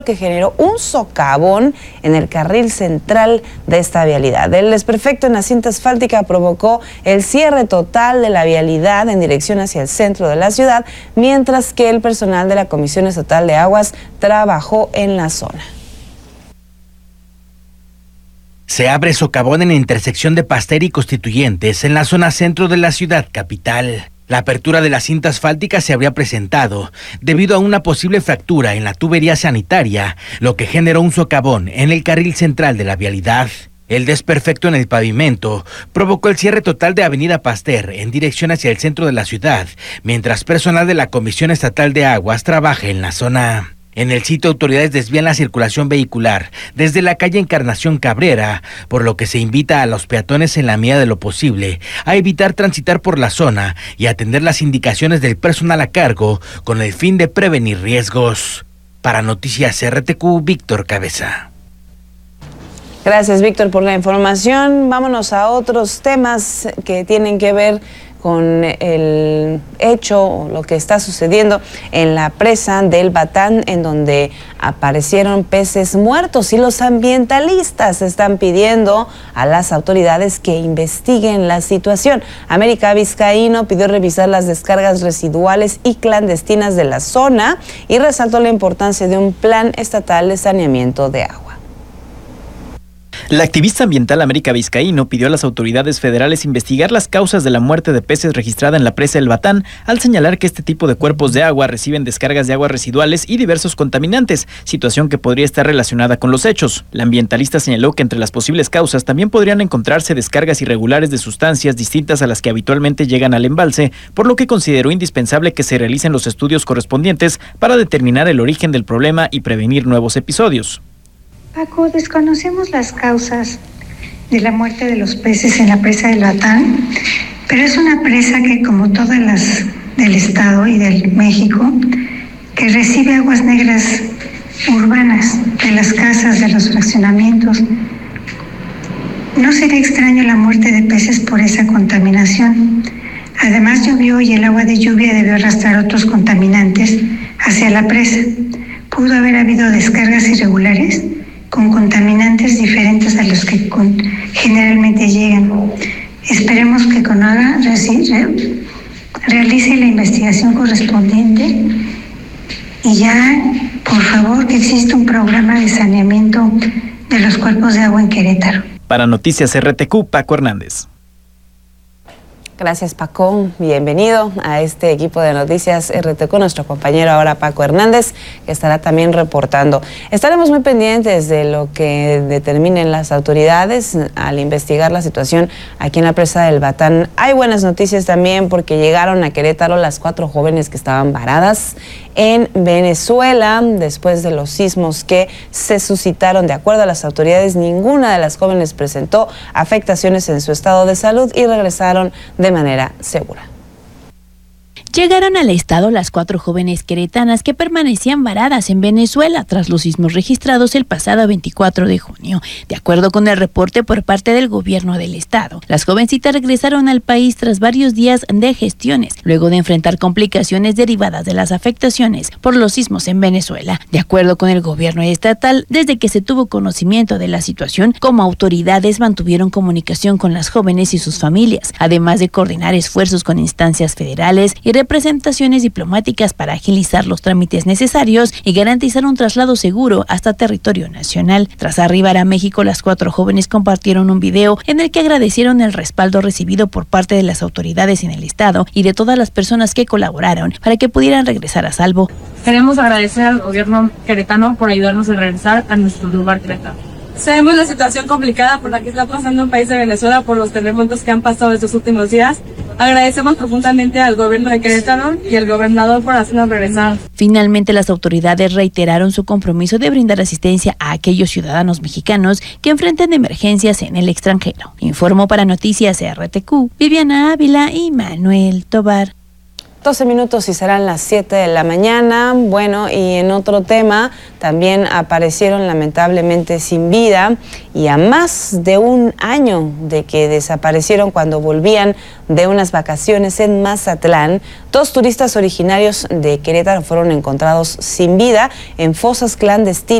que generó un socavón en el carril central de esta vialidad. El desperfecto en la cinta asfáltica provocó el cierre total de la vialidad en dirección hacia el centro de la ciudad, mientras que el personal de la Comisión Estatal de Aguas trabajó en la zona. Se abre socavón en la intersección de Pasteur y Constituyentes en la zona centro de la ciudad capital. La apertura de la cinta asfáltica se habría presentado debido a una posible fractura en la tubería sanitaria, lo que generó un socavón en el carril central de la vialidad. El desperfecto en el pavimento provocó el cierre total de Avenida Pasteur en dirección hacia el centro de la ciudad, mientras personal de la Comisión Estatal de Aguas trabaja en la zona. En el sitio, autoridades desvían la circulación vehicular desde la calle Encarnación Cabrera, por lo que se invita a los peatones en la medida de lo posible a evitar transitar por la zona y atender las indicaciones del personal a cargo con el fin de prevenir riesgos. Para Noticias RTQ, Víctor Cabeza. Gracias, Víctor, por la información. Vámonos a otros temas que tienen que ver con el hecho, lo que está sucediendo en la presa del Batán, en donde aparecieron peces muertos, y los ambientalistas están pidiendo a las autoridades que investiguen la situación. América Vizcaíno pidió revisar las descargas residuales y clandestinas de la zona y resaltó la importancia de un plan estatal de saneamiento de agua. La activista ambiental América Vizcaíno pidió a las autoridades federales investigar las causas de la muerte de peces registrada en la presa del Batán, al señalar que este tipo de cuerpos de agua reciben descargas de aguas residuales y diversos contaminantes, situación que podría estar relacionada con los hechos. La ambientalista señaló que entre las posibles causas también podrían encontrarse descargas irregulares de sustancias distintas a las que habitualmente llegan al embalse, por lo que consideró indispensable que se realicen los estudios correspondientes para determinar el origen del problema y prevenir nuevos episodios. Paco, desconocemos las causas de la muerte de los peces en la presa del Batán, pero es una presa que, como todas las del Estado y del México, que recibe aguas negras urbanas de las casas, de los fraccionamientos. No sería extraño la muerte de peces por esa contaminación. Además llovió y el agua de lluvia debió arrastrar otros contaminantes hacia la presa. Pudo haber habido descargas irregulares con contaminantes diferentes a los que generalmente llegan. Esperemos que CONAGUA realice la investigación correspondiente y ya, por favor, que exista un programa de saneamiento de los cuerpos de agua en Querétaro. Para Noticias RTQ, Paco Hernández. Gracias, Paco. Bienvenido a este equipo de Noticias RTQ, nuestro compañero ahora Paco Hernández, que estará también reportando. Estaremos muy pendientes de lo que determinen las autoridades al investigar la situación aquí en la presa del Batán. Hay buenas noticias también, porque llegaron a Querétaro las 4 jóvenes que estaban varadas en Venezuela después de los sismos que se suscitaron. De acuerdo a las autoridades, ninguna de las jóvenes presentó afectaciones en su estado de salud y regresaron de manera segura. Llegaron al estado las 4 jóvenes queretanas que permanecían varadas en Venezuela tras los sismos registrados el pasado 24 de junio. De acuerdo con el reporte por parte del gobierno del estado, las jovencitas regresaron al país tras varios días de gestiones, luego de enfrentar complicaciones derivadas de las afectaciones por los sismos en Venezuela. De acuerdo con el gobierno estatal, desde que se tuvo conocimiento de la situación, como autoridades mantuvieron comunicación con las jóvenes y sus familias, además de coordinar esfuerzos con instancias federales y representaciones diplomáticas para agilizar los trámites necesarios y garantizar un traslado seguro hasta territorio nacional. Tras arribar a México, las 4 jóvenes compartieron un video en el que agradecieron el respaldo recibido por parte de las autoridades en el estado y de todas las personas que colaboraron para que pudieran regresar a salvo. Queremos agradecer al gobierno queretano por ayudarnos a regresar a nuestro lugar Querétaro. Sabemos la situación complicada por la que está pasando el país de Venezuela por los terremotos que han pasado estos últimos días. Agradecemos profundamente al gobierno de Querétaro y al gobernador por hacernos regresar. Finalmente, las autoridades reiteraron su compromiso de brindar asistencia a aquellos ciudadanos mexicanos que enfrenten emergencias en el extranjero. Informó para Noticias RTQ, Viviana Ávila y Manuel Tobar. 12 minutos y serán las 7 de la mañana. Bueno, y en otro tema, también aparecieron lamentablemente sin vida y a más de un año de que desaparecieron cuando volvían de unas vacaciones en Mazatlán, 2 turistas originarios de Querétaro fueron encontrados sin vida en fosas clandestinas